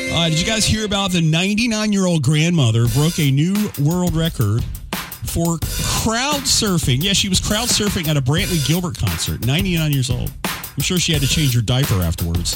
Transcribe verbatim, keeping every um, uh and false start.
Uh, did you guys hear about the ninety-nine-year-old grandmother broke a new world record for crowd surfing? Yeah, she was crowd surfing at a Brantley Gilbert concert, ninety-nine years old. I'm sure she had to change her diaper afterwards.